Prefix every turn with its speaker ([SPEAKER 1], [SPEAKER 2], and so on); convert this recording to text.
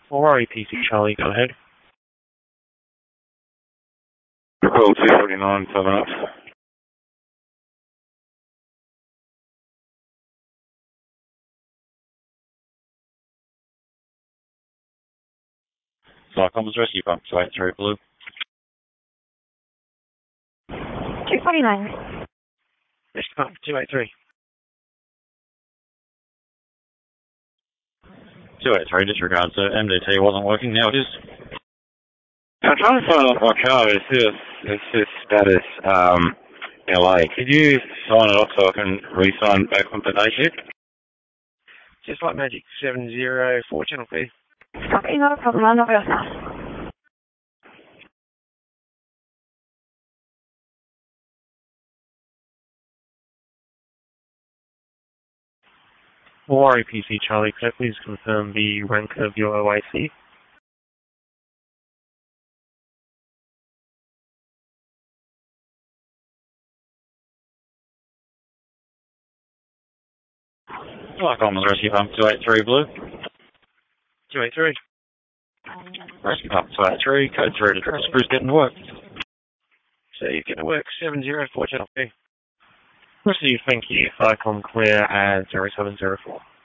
[SPEAKER 1] Alright, PC Charlie, go ahead.
[SPEAKER 2] Call 249, 7 up. Sarcom's Rescue Pump, 283 Blue.
[SPEAKER 3] 249.
[SPEAKER 1] Rescue Pump, 283.
[SPEAKER 2] 283, disregard, so MDT wasn't working, now it is. I'm trying to sign off my car, it's this status, LA. Could you sign it off so I can re-sign back on the day shift?
[SPEAKER 1] Just like Magic 704 Channel P.
[SPEAKER 3] Copy, not a problem. I'll know yourself.
[SPEAKER 1] Alright, PC Charlie, could I please confirm the rank of your OIC?
[SPEAKER 2] Sarcom's Rescue Pump, 283 Blue.
[SPEAKER 1] 283.
[SPEAKER 2] Rescue Pump, 283, code 3 to address. Bruce getting to work.
[SPEAKER 1] So you're going to work 704 Channel P. Receive, thank you. Sarcom clear at 0704.